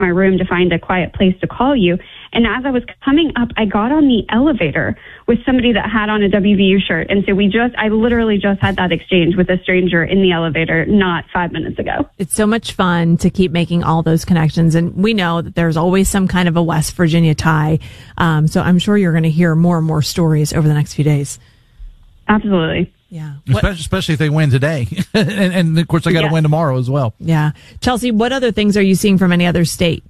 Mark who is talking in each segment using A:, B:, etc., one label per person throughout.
A: my room to find a quiet place to call you. And as I was coming up, I got on the elevator with somebody that had on a WVU shirt. And so I literally just had that exchange with a stranger in the elevator not 5 minutes ago.
B: It's so much fun to keep making all those connections. And we know that there's always some kind of a West Virginia tie. So I'm sure you're going to hear more and more stories over the next few days.
A: Absolutely.
B: Yeah.
C: Especially if they win today. and of course, they got to win tomorrow as well.
B: Yeah. Chelsea, what other things are you seeing from any other states?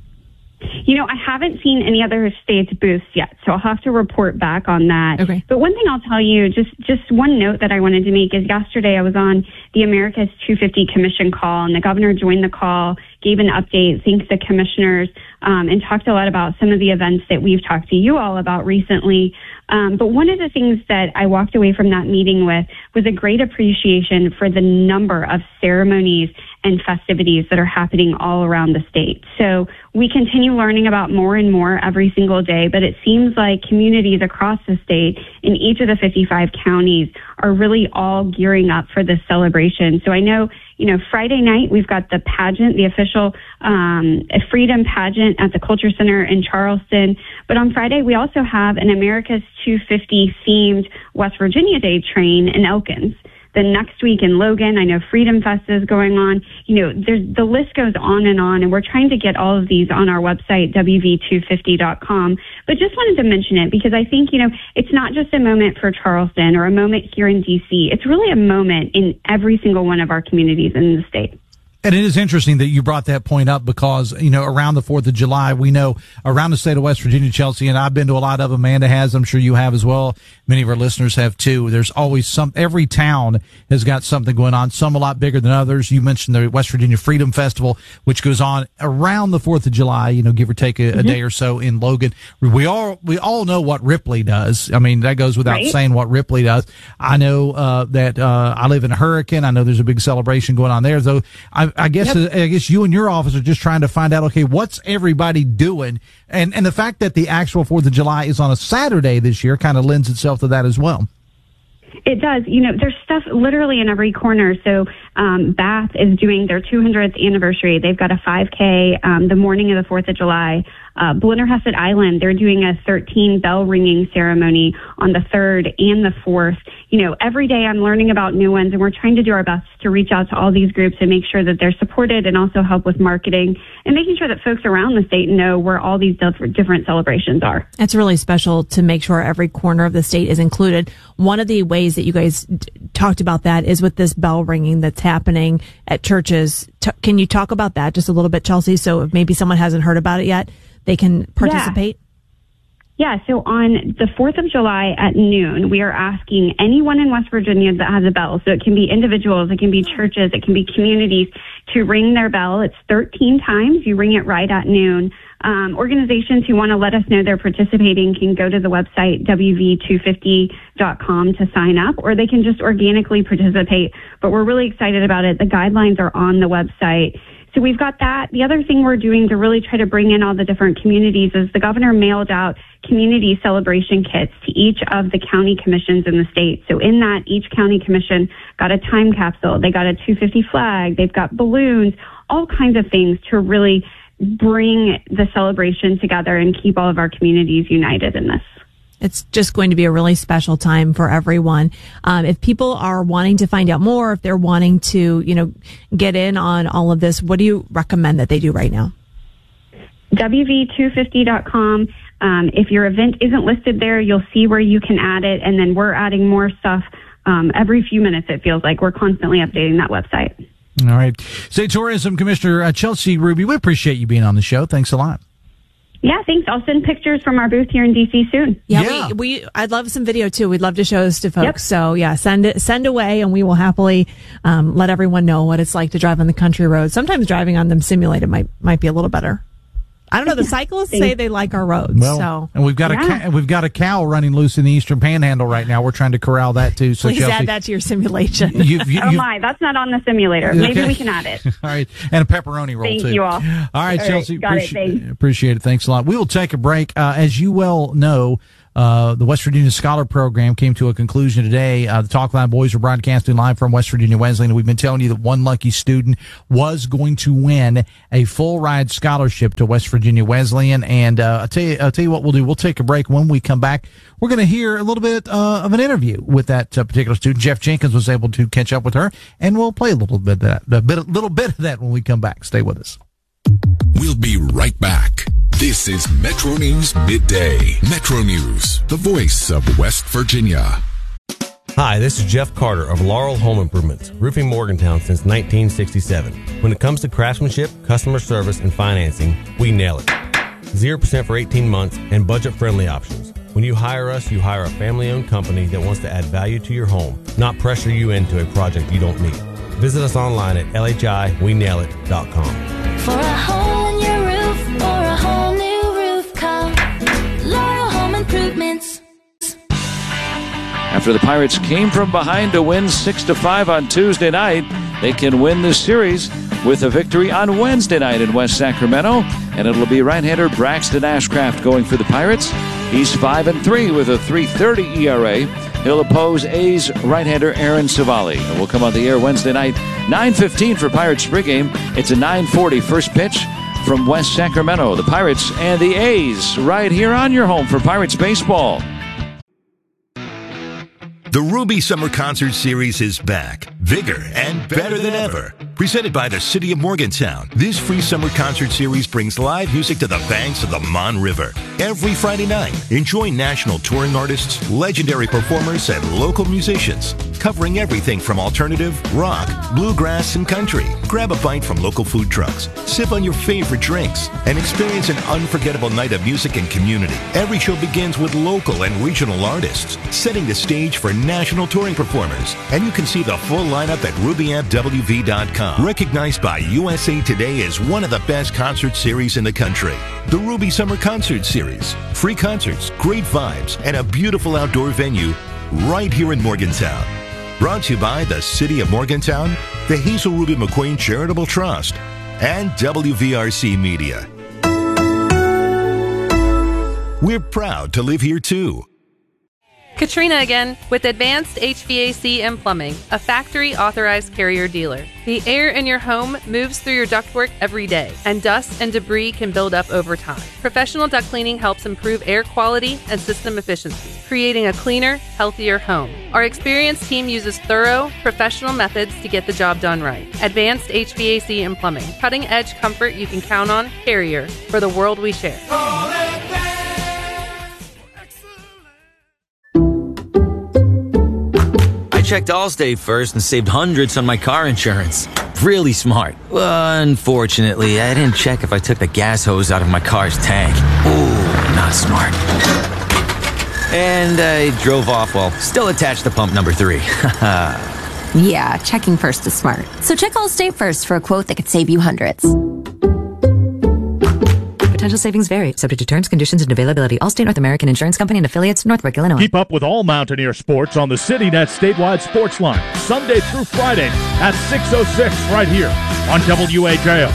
A: I haven't seen any other states boosts yet, so I'll have to report back on that.
B: Okay.
A: But one thing I'll tell you, just one note that I wanted to make is yesterday I was on the America's 250 Commission call, and the governor joined the call, gave an update, thanked the commissioners, and talked a lot about some of the events that we've talked to you all about recently. But one of the things that I walked away from that meeting with was a great appreciation for the number of ceremonies and festivities that are happening all around the state. So we continue learning about more and more every single day, but it seems like communities across the state in each of the 55 counties are really all gearing up for this celebration. So I know, Friday night we've got the pageant, the official Freedom Pageant at the Culture Center in Charleston. But on Friday we also have an America's 250 themed West Virginia Day train in Elkins. The next week in Logan, I know Freedom Fest is going on. The list goes on, and we're trying to get all of these on our website, WV250.com. But just wanted to mention it because I think, it's not just a moment for Charleston or a moment here in D.C. It's really a moment in every single one of our communities in the state.
C: And it is interesting that you brought that point up because, around the 4th of July, we know around the state of West Virginia, Chelsea, and I've been to a lot of them. Amanda has, I'm sure you have as well. Many of our listeners have too. There's always every town has got something going on, some a lot bigger than others. You mentioned the West Virginia Freedom Festival, which goes on around the 4th of July, give or take a day or so in Logan. We all know what Ripley does. I mean, that goes without saying what Ripley does. I know, that, I live in Hurricane. I know there's a big celebration going on there. So I guess you and your office are just trying to find out, okay, what's everybody doing? And the fact that the actual 4th of July is on a Saturday this year kind of lends itself to that as well.
A: It does. There's stuff literally in every corner. So Bath is doing their 200th anniversary. They've got a 5K the morning of the 4th of July. Blennerhassett Island, they're doing a 13 bell ringing ceremony on the 3rd and the 4th. Every day I'm learning about new ones, and we're trying to do our best to reach out to all these groups and make sure that they're supported and also help with marketing and making sure that folks around the state know where all these different celebrations are.
B: It's really special to make sure every corner of the state is included. One of the ways that you guys talked about that is with this bell ringing that's happening at churches. Can you talk about that just a little bit, Chelsea? So if maybe someone hasn't heard about it yet, they can participate?
A: Yeah, so on the 4th of July at noon, we are asking anyone in West Virginia that has a bell, so it can be individuals, it can be churches, it can be communities, to ring their bell. It's 13 times. You ring it right at noon. Organizations who want to let us know they're participating can go to the website, WV250.com, to sign up, or they can just organically participate. But we're really excited about it. The guidelines are on the website. So we've got that. The other thing we're doing to really try to bring in all the different communities is the governor mailed out community celebration kits to each of the county commissions in the state. So in that, each county commission got a time capsule. They got a 250 flag. They've got balloons, all kinds of things to really bring the celebration together and keep all of our communities united in this.
B: It's just going to be a really special time for everyone. If people are wanting to find out more, if they're wanting to, get in on all of this, what do you recommend that they do right now?
A: WV250.com. If your event isn't listed there, you'll see where you can add it. And then we're adding more stuff every few minutes, it feels like. We're constantly updating that website.
C: All right. State Tourism Commissioner Chelsea Ruby, we appreciate you being on the show. Thanks a lot.
A: Yeah, thanks. I'll send pictures from our booth here in DC soon.
B: Yeah. I'd love some video too. We'd love to show this to folks. Yep. So yeah, send away, and we will happily let everyone know what it's like to drive on the country roads. Sometimes driving on them simulated might be a little better. I don't know. The cyclists say they like our roads. Well,
C: and we've got a cow running loose in the Eastern Panhandle right now. We're trying to corral that too. So
B: please add that to your simulation.
A: That's not on the simulator. Okay. Maybe we can add it.
C: All right, and a pepperoni roll too.
A: Thank you all.
C: All right, Chelsea.
A: Got it.
C: Appreciate it. Thanks a lot. We will take a break. As you well know, the West Virginia Scholar Program came to a conclusion today. The Talkline boys are broadcasting live from West Virginia Wesleyan, and we've been telling you that one lucky student was going to win a full ride scholarship to West Virginia Wesleyan. And I'll tell you what we'll do. We'll take a break. When we come back, we're going to hear a little bit of an interview with that particular student. Jeff Jenkins was able to catch up with her, and we'll play a little bit of that, little bit of that when we come back. Stay with us.
D: We'll be right back. This is Metro News Midday. Metro News, the voice of West Virginia.
E: Hi, this is Jeff Carter of Laurel Home Improvements, roofing Morgantown since 1967. When it comes to craftsmanship, customer service, and financing, we nail it. 0% for 18 months and budget-friendly options. When you hire us, you hire a family-owned company that wants to add value to your home, not pressure you into a project you don't need. Visit us online at lhiwenailit.com.
F: For a hole in your roof or a whole new roof, call Laurel Home Improvements.
G: After the Pirates came from behind to win 6-5 on Tuesday night, they can win this series with a victory on Wednesday night in West Sacramento, and it'll be right-hander Braxton Ashcraft going for the Pirates. He's 5-3 with a 3.30 ERA. He'll oppose A's right-hander Aaron Savali. And we'll come on the air Wednesday night, 9:15 for Pirates pregame. It's a 9:40 first pitch from West Sacramento. The Pirates and the A's right here on your home for Pirates baseball.
H: The Ruby Summer Concert Series is back, bigger and better than ever. Presented by the City of Morgantown, this free summer concert series brings live music to the banks of the Mon River. Every Friday night, enjoy national touring artists, legendary performers, and local musicians, covering everything from alternative, rock, bluegrass, and country. Grab a bite from local food trucks, sip on your favorite drinks, and experience an unforgettable night of music and community. Every show begins with local and regional artists, setting the stage for national touring performers. And you can see the full lineup at RubyAmpWV.com. Recognized by USA Today as one of the best concert series in the country. The Ruby Summer Concert Series. Free concerts, great vibes, and a beautiful outdoor venue right here in Morgantown. Brought to you by the City of Morgantown, the Hazel Ruby McQueen Charitable Trust, and WVRC Media. We're proud to live here too.
I: Katrina again with Advanced HVAC and Plumbing, a factory authorized Carrier dealer. The air in your home moves through your ductwork every day, and dust and debris can build up over time. Professional duct cleaning helps improve air quality and system efficiency, creating a cleaner, healthier home. Our experienced team uses thorough, professional methods to get the job done right. Advanced HVAC and Plumbing, cutting-edge comfort you can count on. Carrier, for the world we share.
J: Checked Allstate first and saved hundreds on my car insurance. Really smart. Unfortunately, I didn't check if I took the gas hose out of my car's tank. Ooh, not smart. And I drove off while still attached to pump number 3.
K: Yeah, checking first is smart. So check Allstate first for a quote that could save you hundreds.
L: Potential savings vary, subject to terms, conditions, and availability. Allstate North American Insurance Company and affiliates, Northbrook, Illinois.
M: Keep up with all Mountaineer sports on the CityNet statewide sports line, Sunday through Friday at 6:06 right here on WHAL.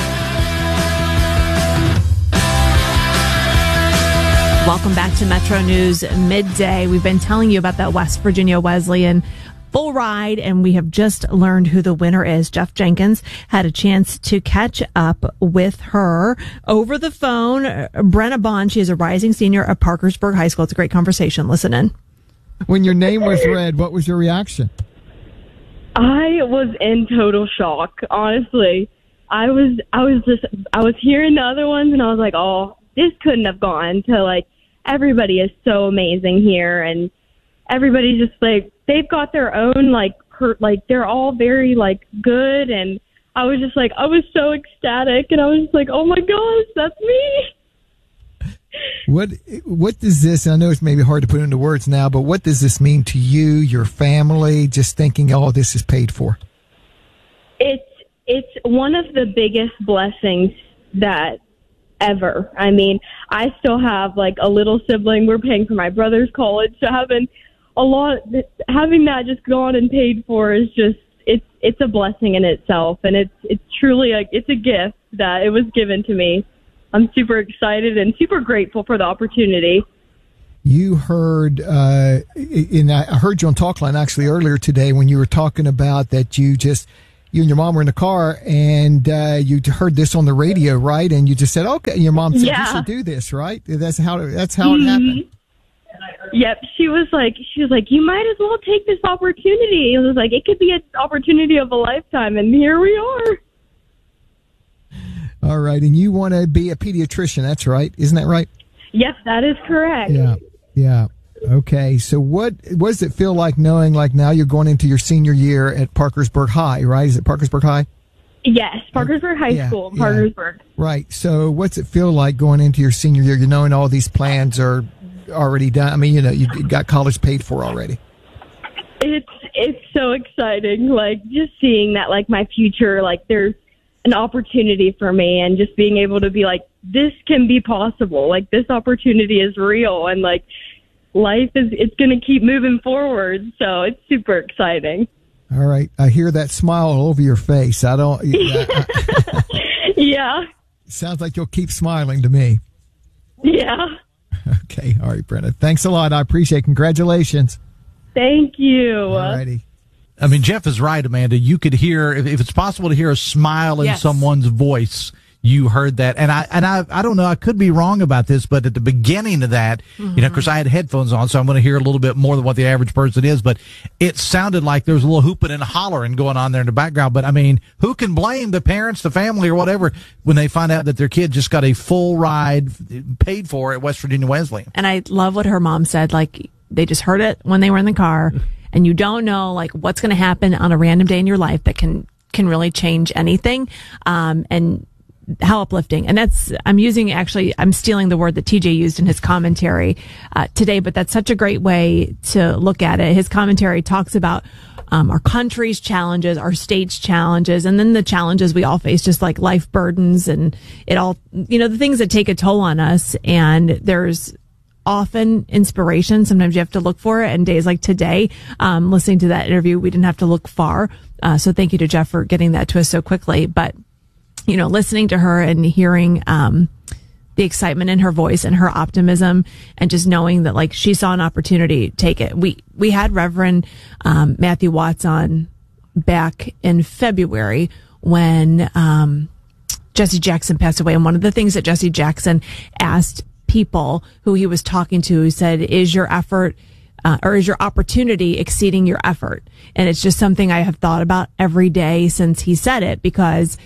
B: Welcome back to Metro News Midday. We've been telling you about that West Virginia Wesleyan full ride, and we have just learned who the winner is. Jeff Jenkins had a chance to catch up with her over the phone. Brenna Bond, she is a rising senior at Parkersburg High School. It's a great conversation. Listen in.
N: When your name was read, what was your reaction?
O: I was in total shock, honestly. I was hearing the other ones, and I was like, oh, this couldn't have gone to, like, everybody is so amazing here, and everybody's just like, they've got their own, like, they're all very, like, good, and I was just like, I was so ecstatic, and I was just like, oh my gosh, that's me.
N: What does this, I know it's maybe hard to put into words now, but what does this mean to you, your family, just thinking all this is paid for?
O: It's one of the biggest blessings that ever. I mean, I still have, like, a little sibling. We're paying for my brother's college, so having that just gone and paid for is just, it's a blessing in itself, and it's truly it's a gift that it was given to me. I'm super excited and super grateful for the opportunity.
N: you heard, and I heard you on Talkline actually earlier today when you were talking about that you and your mom were in the car and you heard this on the radio, right? And you just said, okay. And your mom said, you should do this, right? That's how it happened.
O: Yep. She was like, you might as well take this opportunity. It was like, it could be an opportunity of a lifetime. And here we are.
N: All right. And you want to be a pediatrician. That's right. Isn't that right?
O: Yes, that is correct.
N: Yeah. Okay. So what does it feel like knowing like now you're going into your senior year at Parkersburg High, right? Is it Parkersburg High?
O: Yes, Parkersburg High School, Parkersburg.
N: Right. So what's it feel like going into your senior year? You're knowing all these plans are already done. I mean, you got college paid for already.
O: It's so exciting. Like just seeing that, like my future, like there's an opportunity for me, and just being able to be like, this can be possible. Like this opportunity is real, and like life it's going to keep moving forward. So it's super exciting.
N: All right. I hear that smile all over your face.
O: Yeah.
N: Sounds like you'll keep smiling to me.
O: Yeah.
N: Okay. All right, Brenda. Thanks a lot. I appreciate it. Congratulations.
O: Thank you.
N: All righty.
C: I mean, Jeff is right, Amanda. You could hear, if it's possible to hear a smile in someone's voice, you heard that. And I don't know, I could be wrong about this, but at the beginning of that, because I had headphones on, so I'm going to hear a little bit more than what the average person is, but it sounded like there was a little hooping and hollering going on there in the background. But I mean, who can blame the parents, the family, or whatever when they find out that their kid just got a full ride paid for at West Virginia Wesleyan?
B: And I love what her mom said. Like, they just heard it when they were in the car, and you don't know like what's going to happen on a random day in your life that can really change anything. And how uplifting. And I'm stealing the word that TJ used in his commentary today, but that's such a great way to look at it. His commentary talks about our country's challenges, our state's challenges, and then the challenges we all face, just like life burdens and it all, the things that take a toll on us. And there's often inspiration. Sometimes you have to look for it. And days like today, listening to that interview, we didn't have to look far. So thank you to Jeff for getting that to us so quickly. But listening to her and hearing the excitement in her voice and her optimism, and just knowing that like she saw an opportunity, take it. We had Reverend Matthew Watts on back in February when Jesse Jackson passed away, and one of the things that Jesse Jackson asked people who he was talking to, he said, "Is your effort or is your opportunity exceeding your effort?" And it's just something I have thought about every day since he said it, because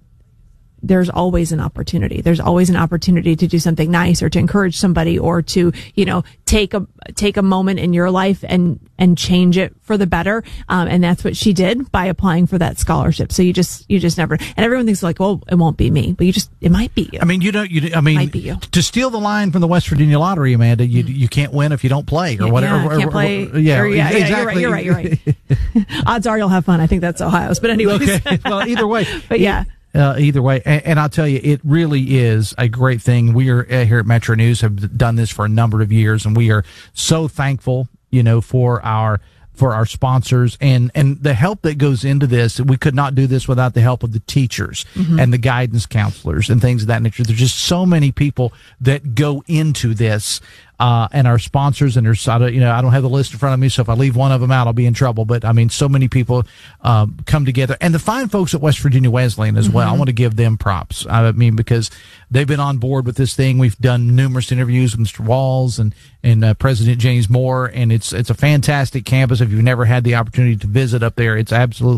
B: there's always an opportunity. There's always an opportunity to do something nice, or to encourage somebody, or to, take a moment in your life and change it for the better. And that's what she did by applying for that scholarship. So you just never, and everyone thinks like, well, it won't be me, but it might be you.
C: I mean, might be you. To steal the line from the West Virginia Lottery, Amanda, you can't win if you don't play or whatever.
B: Can't play.
C: Exactly.
B: You're right. Odds are you'll have fun. I think that's Ohio's, but anyways.
C: Okay. Well, either way.
B: But yeah.
C: Either way, and I'll tell you, it really is a great thing. We are here at Metro News have done this for a number of years, and we are so thankful, for our sponsors and the help that goes into this. We could not do this without the help of the teachers and the guidance counselors and things of that nature. There's just so many people that go into this. And our sponsors, and there's, I don't have the list in front of me, so if I leave one of them out, I'll be in trouble. But I mean, so many people come together, and the fine folks at West Virginia Wesleyan as well. I want to give them props. I mean, because they've been on board with this thing. We've done numerous interviews with Mr. Walls and President James Moore, and it's a fantastic campus. If you've never had the opportunity to visit up there, it's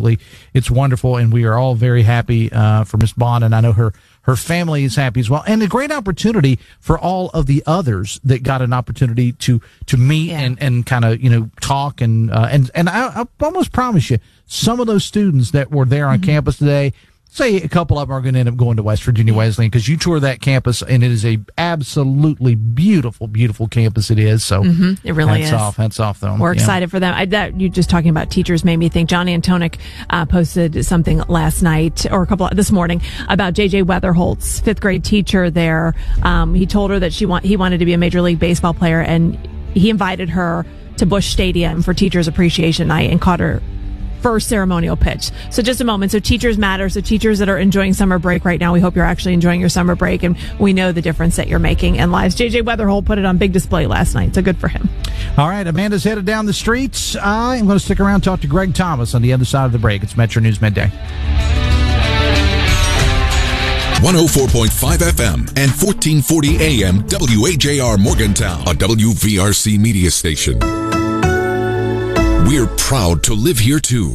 C: wonderful, and we are all very happy for Miss Bond, and I know her family is happy as well. And a great opportunity for all of the others that got an opportunity to meet and kind of, talk. And I almost promise you, some of those students that were there on campus today, say a couple of them are going to end up going to West Virginia Wesleyan, because you tour that campus, and it is a absolutely beautiful, beautiful campus it is. So
B: it really is.
C: Hats off, though.
B: We're excited for them. You just talking about teachers made me think. Johnny Antonic posted something last night, or this morning, about JJ Weatherholt's 5th grade teacher there. He told her that he wanted to be a Major League Baseball player, and he invited her to Busch Stadium for Teachers Appreciation Night, and caught her first ceremonial pitch. So just a moment. So teachers matter. So teachers that are enjoying summer break right now, we hope you're actually enjoying your summer break, and we know the difference that you're making in lives. JJ Weatherholt put it on big display last night, so good for him.
C: All right, Amanda's headed down the streets. I'm going to stick around and talk to Greg Thomas on the other side of the break. It's Metro News Midday.
D: 104.5 FM and 1440 AM WAJR Morgantown, a WVRC media station. We're proud to live here too.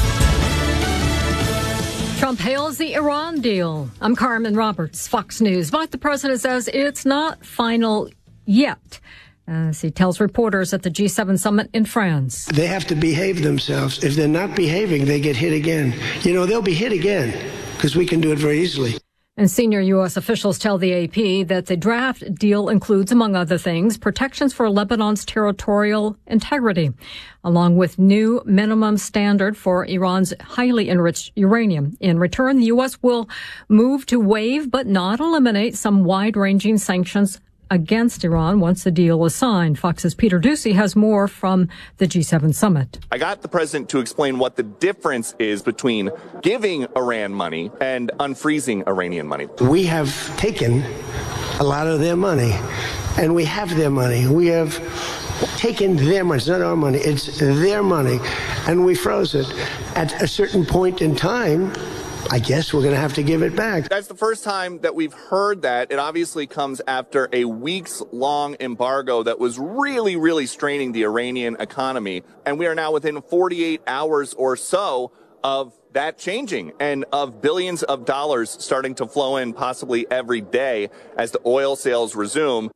P: Trump hails the Iran deal. I'm Carmen Roberts, Fox News. But the president says it's not final yet, as he tells reporters at the G7 summit in France.
Q: They have to behave themselves. If they're not behaving, they get hit again. They'll be hit again because we can do it very easily.
P: And senior U.S. officials tell the AP that the draft deal includes, among other things, protections for Lebanon's territorial integrity, along with new minimum standard for Iran's highly enriched uranium. In return, the U.S. will move to waive but not eliminate some wide-ranging sanctions against Iran once the deal is signed. Fox's Peter Ducey has more from the G7 summit.
R: I got the president to explain what the difference is between giving Iran money and unfreezing Iranian money.
Q: We have taken a lot of their money, and we have their money. We have taken their money. It's not our money. It's their money, and we froze it. At a certain point in time, I guess we're going to have to give it back.
R: That's the first time that we've heard that. It obviously comes after a weeks-long embargo that was really, really straining the Iranian economy. And we are now within 48 hours or so of that changing and of billions of dollars starting to flow in possibly every day as the oil sales resume.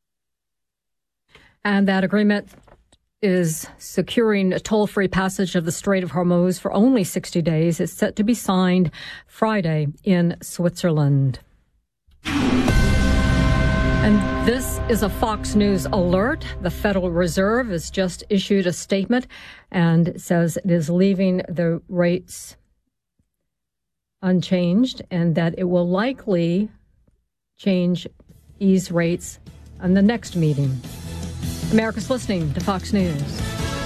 P: And that agreement is securing a toll-free passage of the Strait of Hormuz for only 60 days. It's set to be signed Friday in Switzerland. And this is a Fox News alert. The Federal Reserve has just issued a statement and says it is leaving the rates unchanged and that it will likely ease rates on the next meeting. America's listening to Fox News.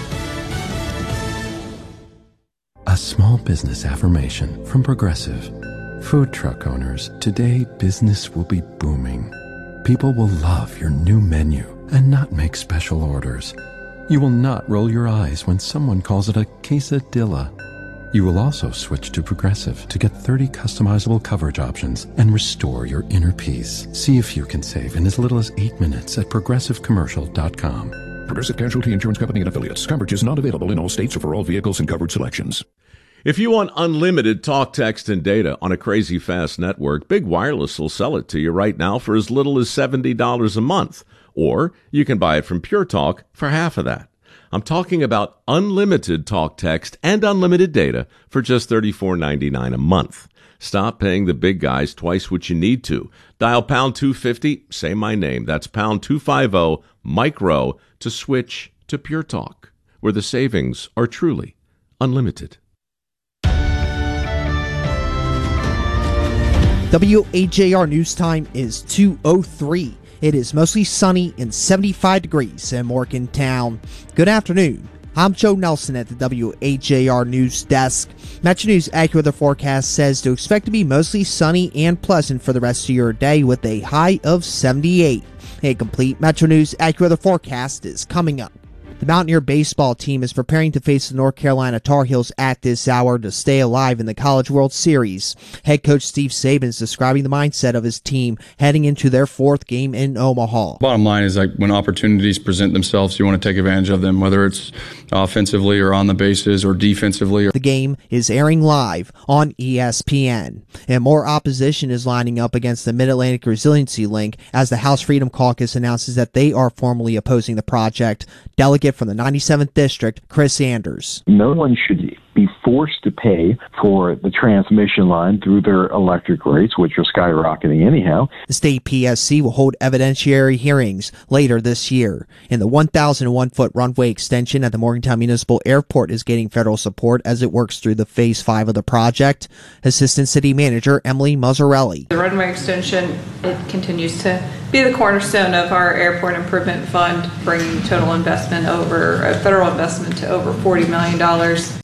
S: A small business affirmation from Progressive. Food truck owners, today business will be booming. People will love your new menu and not make special orders. You will not roll your eyes when someone calls it a quesadilla. You will also switch to Progressive to get 30 customizable coverage options and restore your inner peace. See if you can save in as little as 8 minutes at progressivecommercial.com.
T: Progressive Casualty Insurance Company and Affiliates. Coverage is not available in all states or for all vehicles and coverage selections.
U: If you want unlimited talk, text, and data on a crazy fast network, Big Wireless will sell it to you right now for as little as $70 a month. Or you can buy it from Pure Talk for half of that. I'm talking about unlimited talk, text, and unlimited data for just $34.99 a month. Stop paying the big guys twice what you need to. Dial pound 250, say my name. That's pound 250 micro to switch to Pure Talk, where the savings are truly unlimited.
V: WAJR News Time is 2:03. It is mostly sunny and 75 degrees in Morgantown. Good afternoon. I'm Joe Nelson at the WAJR News Desk. Metro News AccuWeather forecast says to expect to be mostly sunny and pleasant for the rest of your day with a high of 78. A complete Metro News AccuWeather forecast is coming up. The Mountaineer baseball team is preparing to face the North Carolina Tar Heels at this hour to stay alive in the College World Series. Head coach Steve Saban is describing the mindset of his team heading into their fourth game in Omaha.
W: Bottom line is, like, when opportunities present themselves, you want to take advantage of them, whether it's offensively or on the bases or defensively.
V: The game is airing live on ESPN. And more opposition is lining up against the Mid-Atlantic Resiliency Link as the House Freedom Caucus announces that they are formally opposing the project. Delegate from the 97th District, Chris Anders.
X: No one should be forced to pay for the transmission line through their electric rates, which are skyrocketing anyhow.
V: The state PSC will hold evidentiary hearings later this year. And the 1,001-foot runway extension at the Morgantown Municipal Airport is getting federal support as it works through the Phase 5 of the project. Assistant City Manager Emily Mazzarelli.
Y: The runway extension, it continues to be the cornerstone of our airport improvement fund, bringing total investment federal investment to over $40 million.
V: The city's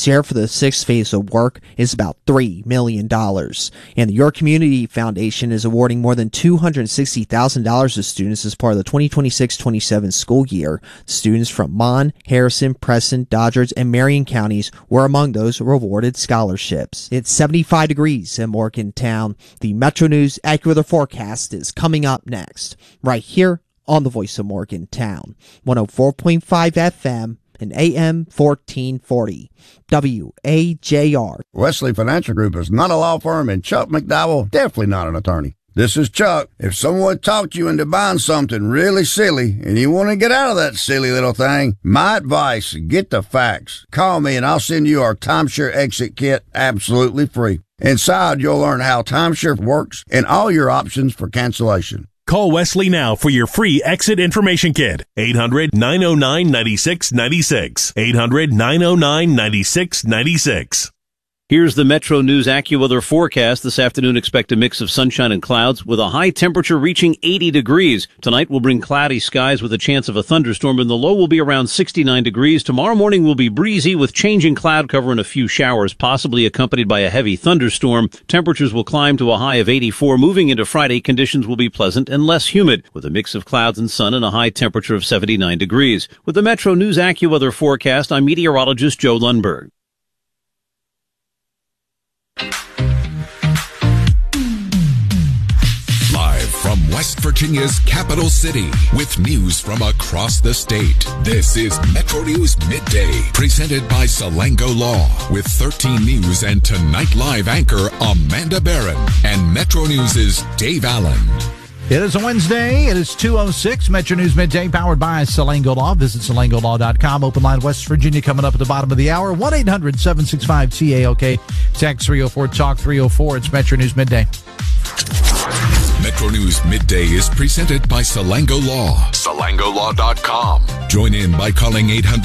V: share for the 6th phase of work is about $3 million. And the Your Community Foundation is awarding more than $260,000 to students as part of the 2026-27 school year. Students from Mon, Harrison, Preston, Doddridge, and Marion counties were among those awarded scholarships. It's 75 degrees in Morgantown. The Metro News AccuWeather forecast is coming up next, right here on the Voice of Morgantown, 104.5 FM and AM 1440. WAJR.
A: Wesley Financial Group is not a law firm, and Chuck McDowell definitely not an attorney. This is Chuck. If someone talked you into buying something really silly and you want to get out of that silly little thing, my advice, get the facts. Call me and I'll send you our timeshare exit kit absolutely free. Inside, you'll learn how timeshare works and all your options for cancellation.
E: Call Wesley now for your free exit information kit. 800-909-9696. 800-909-9696.
F: Here's the Metro News AccuWeather forecast. This afternoon, expect a mix of sunshine and clouds with a high temperature reaching 80 degrees. Tonight will bring cloudy skies with a chance of a thunderstorm, and the low will be around 69 degrees. Tomorrow morning will be breezy with changing cloud cover and a few showers, possibly accompanied by a heavy thunderstorm. Temperatures will climb to a high of 84. Moving into Friday, conditions will be pleasant and less humid, with a mix of clouds and sun and a high temperature of 79 degrees. With the Metro News AccuWeather forecast, I'm meteorologist Joe Lundberg.
D: Live from West Virginia's capital city with news from across the state. This is Metro News Midday, presented by Salango Law, with 13 News and Tonight Live anchor Amanda Barron and Metro News' Dave Allen.
C: It is a Wednesday. It is 2:06. Metro News Midday, powered by Salango Law. Visit salangolaw.com. Open line West Virginia coming up at the bottom of the hour. 1-800-765-TALK. Text 304-TALK-304. It's Metro News Midday.
D: Metro News Midday is presented by Salango Law. SalangoLaw.com. Join in by calling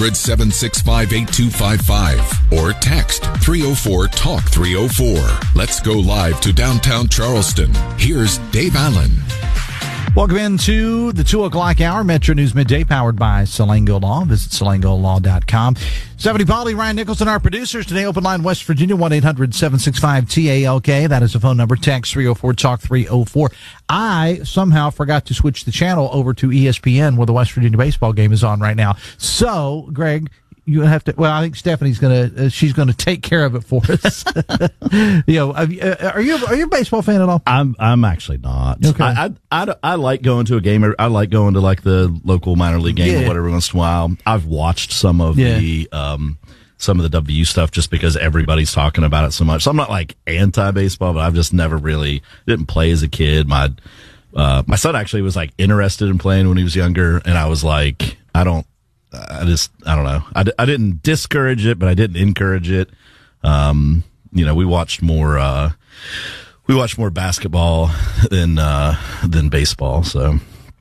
D: 800-765-8255 or text 304-TALK-304. Let's go live to downtown Charleston. Here's Dave Allen.
C: Welcome into the 2 o'clock hour, Metro News Midday, powered by Salango Law. Visit salangolaw.com. Stephanie Pauly, Ryan Nicholson, our producers. Today, open line West Virginia, 1-800-765-TALK. That is the phone number. Text 304-TALK-304. I somehow forgot to switch the channel over to ESPN, where the West Virginia baseball game is on right now. So, Greg, you have to. Well, I think Stephanie's she's gonna take care of it for us. Are you a baseball fan at all?
G: I'm actually not.
C: Okay.
G: I like going to a game. I like going to like the local minor league game or whatever once in a while. I've watched some of the W stuff just because everybody's talking about it so much. So I'm not like anti-baseball, but I've just never really didn't play as a kid. My son actually was like interested in playing when he was younger, and I was like, I don't know. I didn't discourage it, but I didn't encourage it. We watched more basketball than baseball. So,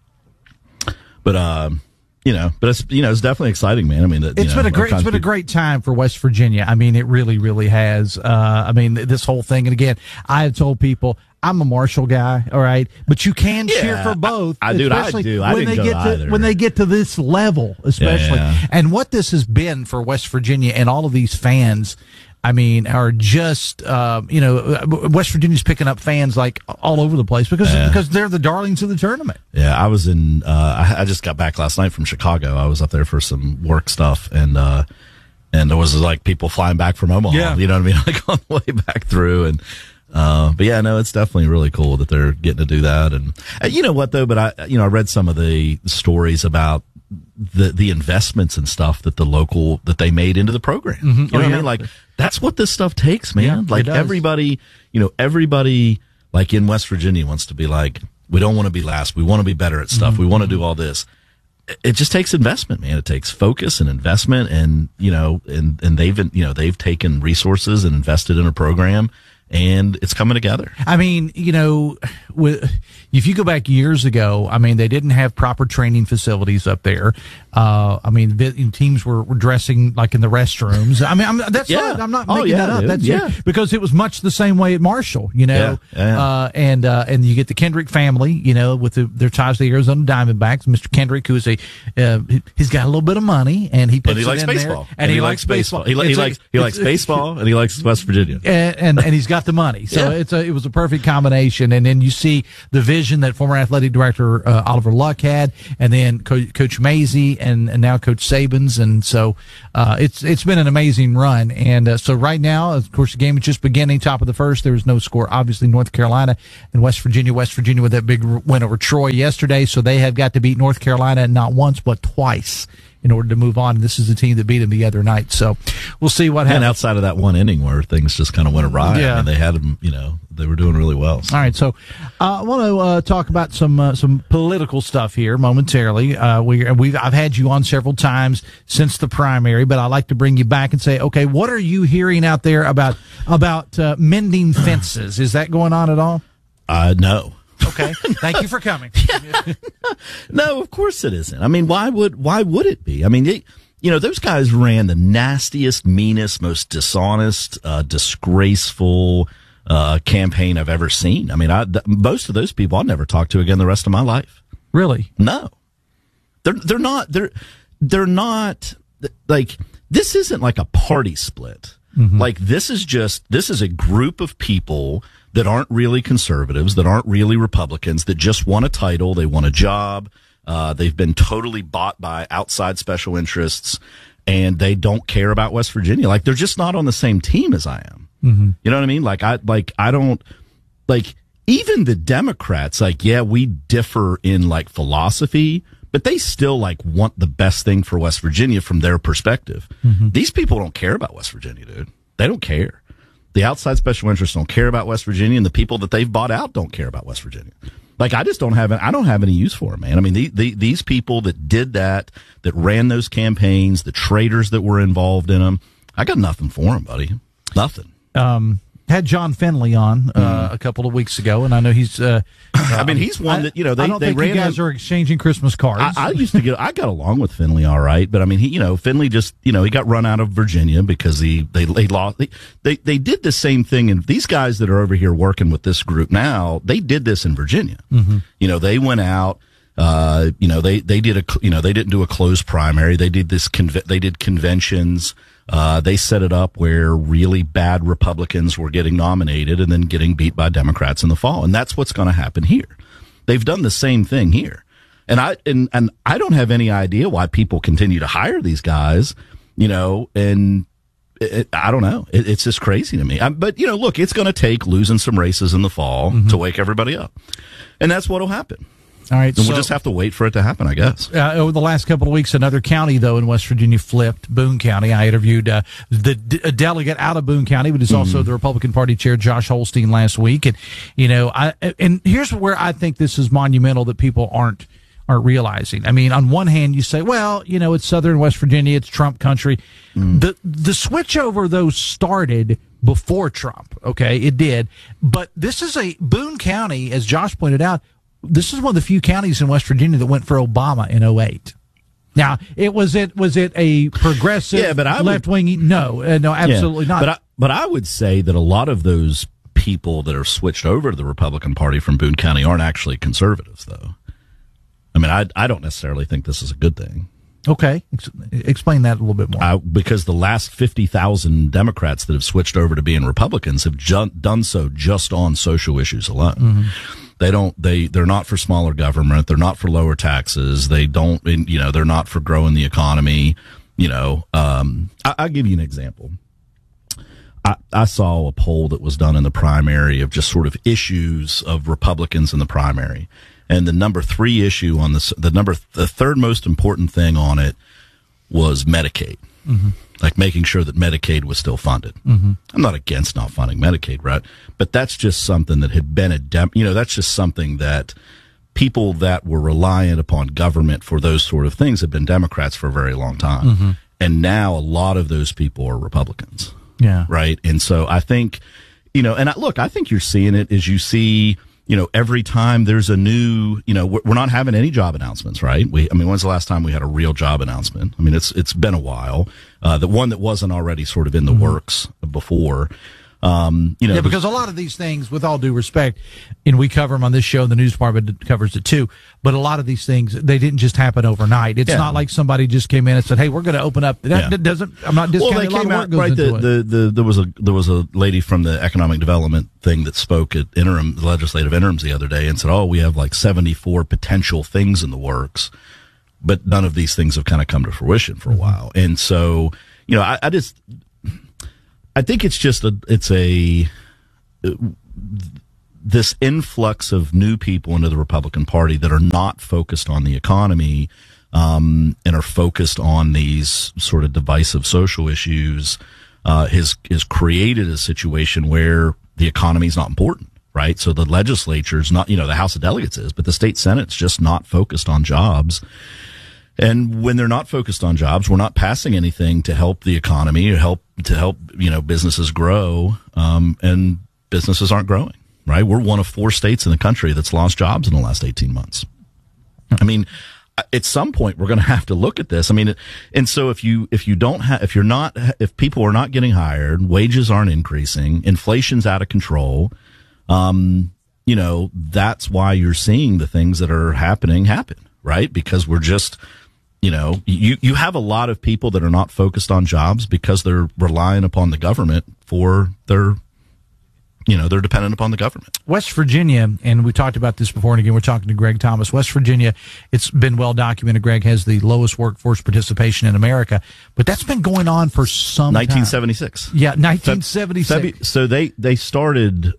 G: but it's definitely exciting, man. I mean, it's
C: been a great time for West Virginia. I mean, it really, really has. This whole thing. And again, I have told people, I'm a Marshall guy, all right, but you can cheer for both.
G: I do.
C: When they get to this level, especially. Yeah. And what this has been for West Virginia and all of these fans, I mean, are just West Virginia's picking up fans like all over the place because they're the darlings of the tournament.
G: Yeah, I was in. I just got back last night from Chicago. I was up there for some work stuff, and there was like people flying back from Omaha.
C: Yeah.
G: You know what I mean? Like on the way back through and. But yeah, no, it's definitely really cool that they're getting to do that. And you know what though, but I read some of the stories about the investments and stuff that that they made into the program.
C: Mm-hmm.
G: You know what I mean? Like that's what this stuff takes, man.
C: Yeah,
G: like everybody like in West Virginia wants to be like, we don't want to be last. We want to be better at stuff. Mm-hmm. We want to do all this. It just takes investment, man. It takes focus and investment and they've taken resources and invested in a program. and it's coming together.
C: I mean, if you go back years ago, I mean, they didn't have proper training facilities up there. I mean, teams were dressing like in the restrooms. I mean, I'm not making that up. That's because it was much the same way at Marshall, and you get the Kendrick family, with their ties to the Arizona Diamondbacks. Mr. Kendrick, who is he's got a little bit of money, and he puts
G: likes
C: in
G: baseball.
C: There, and he likes baseball.
G: He likes baseball, and he likes West Virginia.
C: And he's got the money, so it was a perfect combination. And then you see the vision that former athletic director Oliver Luck had, and then Coach Mazey, and now Coach Sabins, and so it's been an amazing run. And so right now, of course, the game is just beginning. Top of the first, there was no score. Obviously, North Carolina and West Virginia with that big win over Troy yesterday, so they have got to beat North Carolina not once but twice in order to move on. And this is the team that beat them the other night. So we'll see what happens.
G: And outside of that one inning where things just kind of went awry, I mean, they had them, they were doing really well.
C: So. All right. So I want to talk about some political stuff here momentarily. I've had you on several times since the primary, but I like to bring you back and say, okay, what are you hearing out there about mending fences? Is that going on at all?
G: No.
C: Okay. Thank you for coming.
G: No, of course it isn't. I mean, why would it be? I mean, those guys ran the nastiest, meanest, most dishonest, disgraceful campaign I've ever seen. I mean, most of those people I'll never talk to again the rest of my life.
C: Really?
G: No. They're not like, this isn't like a party split. Mm-hmm. Like, this is a group of people that aren't really conservatives, that aren't really Republicans, that just want a title, they want a job, they've been totally bought by outside special interests, and they don't care about West Virginia. Like, they're just not on the same team as I am. Mm-hmm. You know what I mean? I don't, even the Democrats, we differ in, philosophy, but they still, want the best thing for West Virginia from their perspective. Mm-hmm. These people don't care about West Virginia, dude. They don't care. The outside special interests don't care about West Virginia, and the people that they've bought out don't care about West Virginia. I don't have any use for them, man. I mean, these people that did that ran those campaigns, the traitors that were involved in them, I got nothing for them, buddy. Nothing.
C: Had John Finley on a couple of weeks ago, and I know he's.
G: I mean, he's one that
C: I don't think you guys are exchanging Christmas cards.
G: I got along with Finley all right, but I mean, Finley just he got run out of Virginia because they lost. They did the same thing, and these guys that are over here working with this group now, they did this in Virginia. Mm-hmm. They went out. They didn't do a closed primary. They did they did conventions. They set it up where really bad Republicans were getting nominated and then getting beat by Democrats in the fall. And that's what's going to happen here. They've done the same thing here. And I don't have any idea why people continue to hire these guys, and I don't know. It's just crazy to me. But look, it's going to take losing some races in the fall to wake everybody up. And that's what'll happen.
C: All right,
G: and we'll just have to wait for it to happen, I guess.
C: Over the last couple of weeks, another county, though, in West Virginia flipped, Boone County. I interviewed a delegate out of Boone County, but is also the Republican Party chair, Josh Holstein, last week. And, and here's where I think this is monumental that people aren't realizing. I mean, on one hand, you say, well, it's Southern West Virginia, it's Trump country. The switch over, though, started before Trump, okay? It did. But this is Boone County, as Josh pointed out, this is one of the few counties in West Virginia that went for Obama in 2008. Now, was it a progressive left wing? No, absolutely not.
G: But I would say that a lot of those people that are switched over to the Republican Party from Boone County aren't actually conservatives, though. I mean, I don't necessarily think this is a good thing.
C: Okay. Explain that a little bit more.
G: Because the last 50,000 Democrats that have switched over to being Republicans have done so just on social issues alone. Mm-hmm. They're not for smaller government. They're not for lower taxes. They're not for growing the economy. I'll give you an example. I saw a poll that was done in the primary of just sort of issues of Republicans in the primary. And the number 3 issue on the third most important thing on it was Medicaid. Mm-hmm. Like making sure that Medicaid was still funded. Mm-hmm. I'm not against not funding Medicaid, right? But that's just something that had been that's just something that people that were reliant upon government for those sort of things have been Democrats for a very long time. Mm-hmm. And now a lot of those people are Republicans.
C: Yeah.
G: Right. And so I think and I think you're seeing it as you see, every time there's a new, we're not having any job announcements, right? When's the last time we had a real job announcement? I mean, it's been a while. The one that wasn't already sort of in the works before.
C: Because a lot of these things, with all due respect, and we cover them on this show, and the news department covers it too, but a lot of these things, they didn't just happen overnight. It's not like somebody just came in and said, hey, we're going to open up. That doesn't, I'm not discounting a lot of work goes into it.
G: There was a lady from the economic development thing that spoke at the legislative interims the other day and said, we have like 74 potential things in the works, but none of these things have kind of come to fruition for a while. And so, I think it's just this influx of new people into the Republican Party that are not focused on the economy, and are focused on these sort of divisive social issues, has created a situation where the economy is not important, right? So the legislature's not, the House of Delegates is, but the state Senate's just not focused on jobs. And when they're not focused on jobs, we're not passing anything to help the economy or help businesses grow, and businesses aren't growing, right? We're one of 4 states in the country that's lost jobs in the last 18 months. I mean, at some point we're going to have to look at this. I mean, and so if people are not getting hired, wages aren't increasing, inflation's out of control, that's why you're seeing the things that are happen, right? Because we're just, you have a lot of people that are not focused on jobs because they're relying upon the government for they're dependent upon the government.
C: West Virginia, and we talked about this before, and again, we're talking to Greg Thomas. West Virginia, it's been well documented. Greg has the lowest workforce participation in America, but that's been going on for some
G: 1976.
C: time. Yeah, 1976.
G: So they started,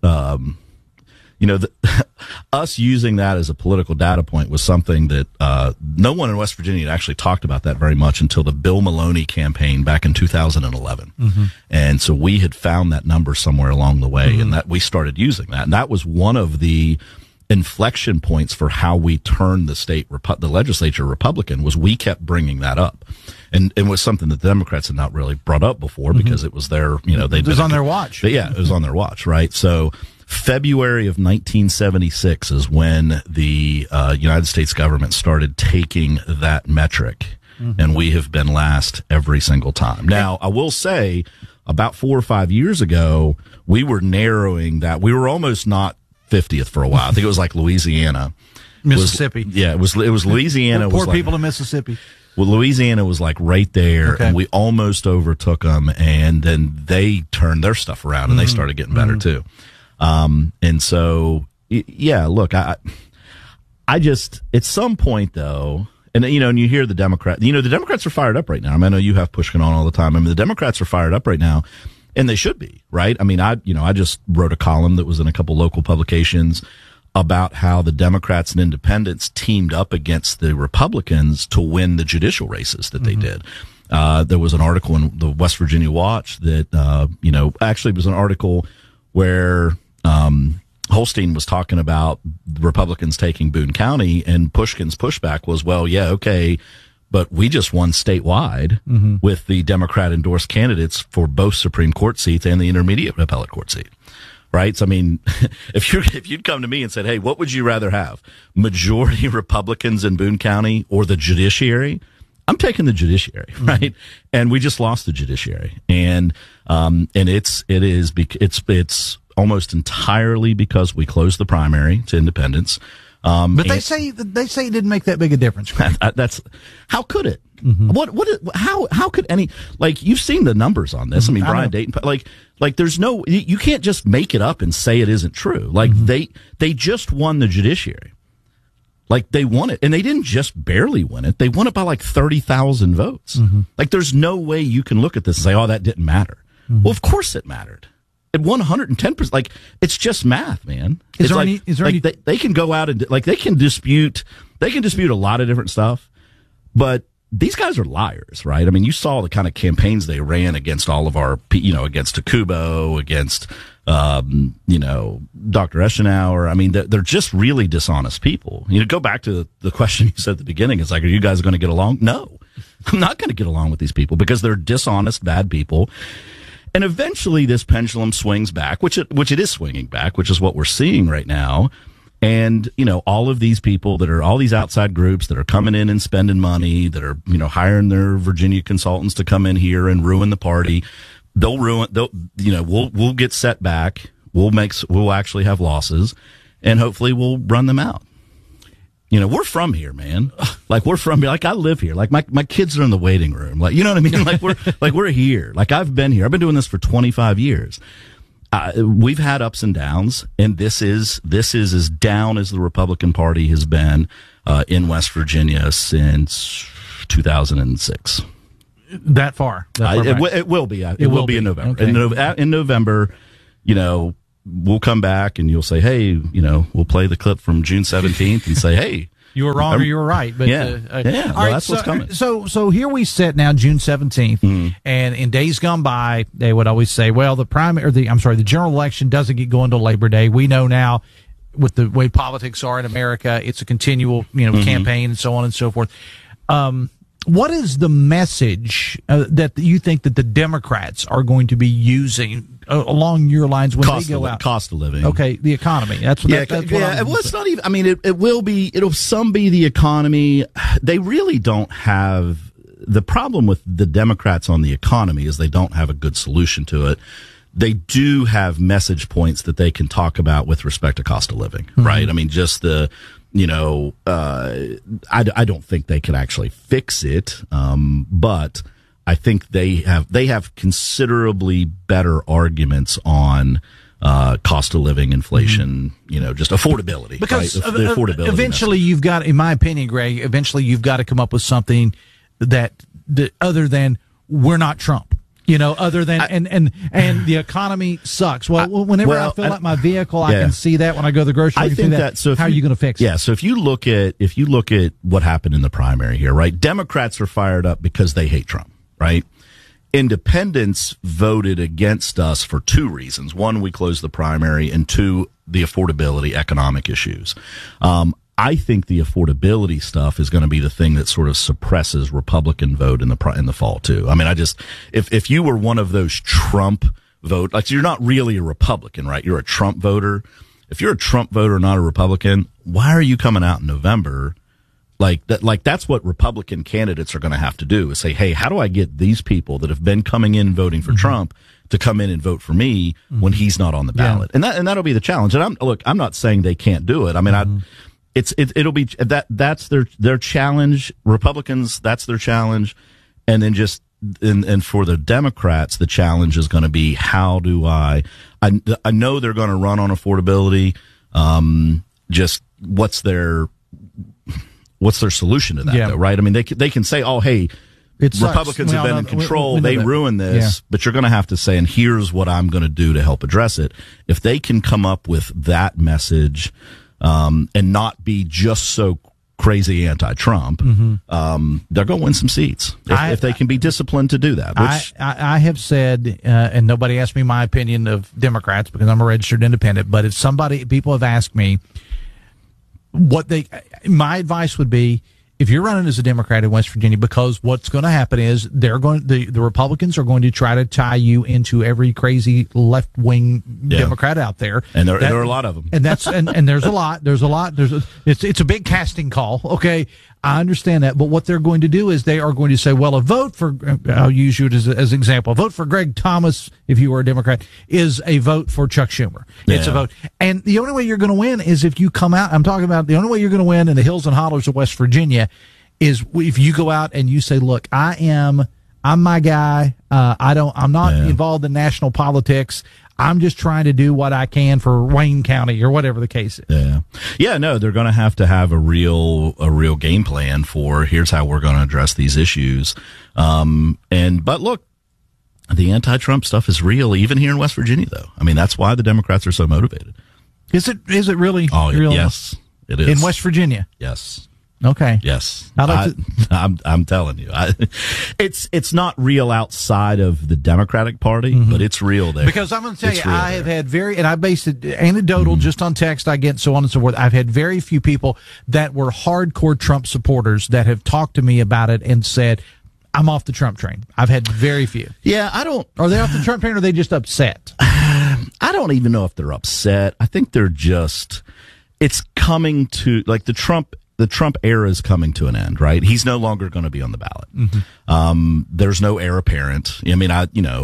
G: us using that as a political data point was something that no one in West Virginia had actually talked about that very much until the Bill Maloney campaign back in 2011. Mm-hmm. And so we had found that number somewhere along the way, and that we started using that. And that was one of the inflection points for how we turned the legislature Republican, was we kept bringing that up. And it was something that the Democrats had not really brought up before because it was their, it
C: was on their watch.
G: But yeah, it was on their watch, right? So February of 1976 is when the United States government started taking that metric, and we have been last every single time. Now, I will say, about 4 or 5 years ago, we were narrowing that. We were almost not 50th for a while. I think it was like Louisiana.
C: Mississippi.
G: It was Louisiana.
C: Poor people in Mississippi.
G: Well, Louisiana was like right there, and we almost overtook them, and then they turned their stuff around, and they started getting better too. And so, look, I just, at some point though, and you hear the Democrats are fired up right now. I mean, I know you have Pushkin on all the time. I mean, the Democrats are fired up right now, and they should be, right? I mean, I just wrote a column that was in a couple local publications about how the Democrats and independents teamed up against the Republicans to win the judicial races that they did. There was an article in the West Virginia Watch that, actually was an article where, Holstein was talking about the Republicans taking Boone County, and Pushkin's pushback was, well, yeah, okay, but we just won statewide with the Democrat-endorsed candidates for both Supreme Court seats and the intermediate appellate court seat, right? So, I mean, if you'd come to me and said, hey, what would you rather have, majority Republicans in Boone County or the judiciary? I'm taking the judiciary, right? And we just lost the judiciary, and it's almost entirely because we closed the primary to independents.
C: But they say it didn't make that big a difference.
G: That's how could it? How could any, like, you've seen the numbers on this. I mean, Brian Dayton, like there's no, you can't just make it up and say it isn't true. Like they just won the judiciary. Like, they won it, and they didn't just barely win it. They won it by like 30,000 votes. Like, there's no way you can look at this and say, oh, that didn't matter. Well, of course it mattered. It won 110%. Like, it's just math, man. They can go out and, like, they can dispute a lot of different stuff, but these guys are liars, right? I mean, you saw the kind of campaigns they ran against all of our, against Takubo, against, Dr. Eschenauer. I mean, they're just really dishonest people. Go back to the question you said at the beginning. It's like, are you guys going to get along? No, I'm not going to get along with these people because they're dishonest, bad people. And eventually this pendulum swings back, which it is swinging back, which is what we're seeing right now. And, all of these people all these outside groups that are coming in and spending money, that are, hiring their Virginia consultants to come in here and ruin the party. We'll get set back. We'll actually have losses, and hopefully we'll run them out. We're from here, man. Like, we're from here. Like, I live here. Like, my kids are in the waiting room. Like, you know what I mean? Like, we're here. Like, I've been here. I've been doing this for 25 years. We've had ups and downs, and this is as down as the Republican Party has been in West Virginia since 2006.
C: That far?
G: It will be. It will be in November. Okay. In November, we'll come back and you'll say, hey, we'll play the clip from June 17th and say, hey,
C: you were wrong or you were right. But
G: that's what's coming.
C: So here we sit now, June 17th, and in days gone by, they would always say, well, the general election doesn't get going till Labor Day. We know now, with the way politics are in America, it's a continual, campaign and so on and so forth. What is the message that you think that the Democrats are going to be using along your lines when they go out?
G: Cost of living.
C: Okay, the economy. That's what
G: well, it's not even. I mean, it will be. It'll some be the economy. They really don't have the problem with the Democrats on the economy is they don't have a good solution to it. They do have message points that they can talk about with respect to cost of living, right? I mean, just the. I don't think they can actually fix it, but I think they have considerably better arguments on cost of living, inflation, just affordability.
C: Because
G: right? The affordability
C: eventually you've got, in my opinion, Greg, you've got to come up with something that other than we're not Trump. Other than and the economy sucks. Well, whenever I fill out my vehicle, I can see that when I go to the grocery store.
G: I think that. So
C: how are you going to fix it?
G: Yeah. So if you look at what happened in the primary here, right? Democrats are fired up because they hate Trump, right? Independents voted against us for two reasons: one, we closed the primary, and two, the affordability, economic issues. I think the affordability stuff is going to be the thing that sort of suppresses Republican vote in the fall too. I mean, if you were one of those Trump vote, like you're not really a Republican, right? You're a Trump voter. If you're a Trump voter, not a Republican, why are you coming out in November? Like that's what Republican candidates are going to have to do is say, hey, how do I get these people that have been coming in voting for Trump to come in and vote for me when he's not on the ballot? And that'll be the challenge. And I'm not saying they can't do it. I mean, it'll be that's their challenge. Republicans, that's their challenge. And then and for the Democrats, the challenge is going to be, how do I know they're going to run on affordability. Just what's their solution to that though, right? I mean, they can say, oh, hey, Republicans have been in control. They ruined this, but you're going to have to say, and here's what I'm going to do to help address it. If they can come up with that message, and not be just so crazy anti-Trump, they're going to win some seats if they can be disciplined to do that. Which
C: I have said, and nobody asked me my opinion of Democrats because I'm a registered independent, but if people have asked me my advice would be, if you're running as a Democrat in West Virginia, because what's going to happen is the Republicans are going to try to tie you into every crazy left wing Democrat out there,
G: and there are a lot of them,
C: and that's and there's a lot. It's a big casting call. Okay, I understand that, but what they're going to do is they are going to say, well, a vote for, I'll use you as an example, a vote for Greg Thomas, if you were a Democrat, is a vote for Chuck Schumer. It's a vote, and the only way you're going to win is if you come out. I'm talking about the only way you're going to win in the hills and hollers of West Virginia is if you go out and you say, look, I'm my guy. I'm not involved in national politics. I'm just trying to do what I can for Wayne County or whatever the case is.
G: No, they're going to have a real game plan for here's how we're going to address these issues. But look, the anti-Trump stuff is real, even here in West Virginia, though. I mean, that's why the Democrats are so motivated.
C: Is it really?
G: Oh,
C: real?
G: Yes, it is.
C: In West Virginia?
G: Yes.
C: Okay.
G: Yes. I'm telling you, it's not real outside of the Democratic Party, but it's real there.
C: Because I'm going to tell you, I have had and I based it anecdotal just on text I get and so on and so forth. I've had very few people that were hardcore Trump supporters that have talked to me about it and said, I'm off the Trump train. I've had very few.
G: Yeah, I don't.
C: Are they off the Trump train, or are they just upset?
G: I don't even know if they're upset. I think they're just. It's coming to like the Trump era is coming to an end, right? He's no longer going to be on the ballot.
C: Mm-hmm.
G: There's no heir apparent. I mean,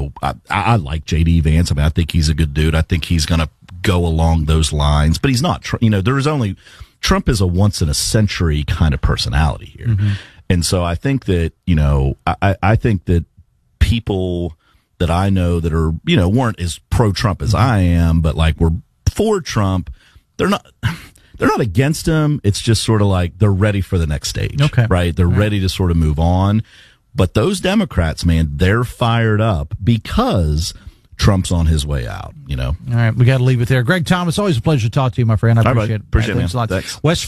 G: I like J.D. Vance. I mean, I think he's a good dude. I think he's going to go along those lines, but he's not. Trump is a once in a century kind of personality here.
C: Mm-hmm.
G: And so I think that, I think that people that I know that are, weren't as pro-Trump as I am, but like were for Trump, they're not against him. It's just sort of like they're ready for the next stage.
C: Okay.
G: Right? They're ready to sort of move on. But those Democrats, man, they're fired up because Trump's on his way out,
C: All right, we got to leave it there. Greg Thomas, always a pleasure to talk to you, my friend. I appreciate it.
G: Appreciate it, man.
C: Thanks a lot.
G: Thanks.
C: West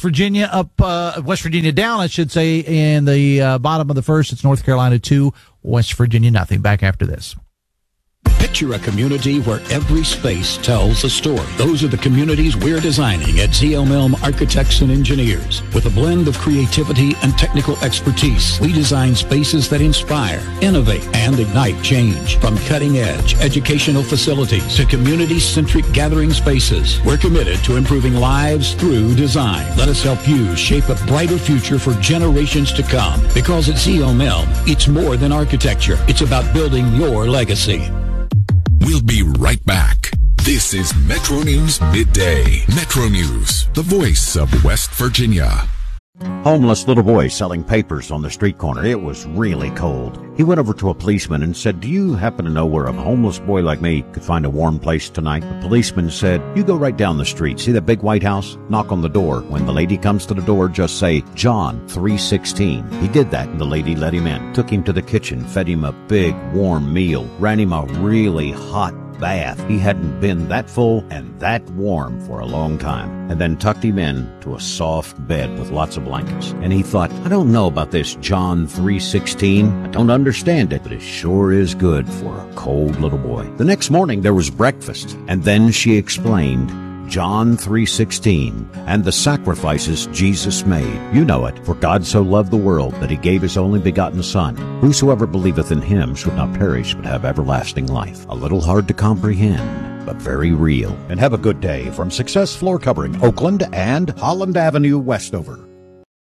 C: Virginia down, I should say, in the bottom of the first. It's North Carolina 2, West Virginia nothing. Back after this.
H: Picture a community where every space tells a story. Those are the communities we're designing at ZL Milne Architects and Engineers. With a blend of creativity and technical expertise, we design spaces that inspire, innovate, and ignite change. From cutting-edge educational facilities to community-centric gathering spaces, we're committed to improving lives through design. Let us help you shape a brighter future for generations to come. Because at ZL Milne, it's more than architecture. It's about building your legacy.
D: We'll be right back. This is Metro News Midday. Metro News, the voice of West Virginia.
I: Homeless little boy selling papers on the street corner. It was really cold. He went over to a policeman and said, "Do you happen to know where a homeless boy like me could find a warm place tonight?" The policeman said, "You go right down the street. See that big white house? Knock on the door. When the lady comes to the door, just say, John 316. He did that, and the lady let him in. Took him to the kitchen, fed him a big, warm meal, ran him a really hot bath. He hadn't been that full and that warm for a long time. And then tucked him in to a soft bed with lots of blankets. And he thought, I don't know about this John 3:16. I don't understand it, but it sure is good for a cold little boy. The next morning there was breakfast, and then she explained John 3:16 and the sacrifices Jesus made. You know it. For God so loved the world that he gave his only begotten Son. Whosoever believeth in him should not perish but have everlasting life. A little hard to comprehend, but very real. And have a good day from Success Floor Covering, Oakland and Holland Avenue, Westover.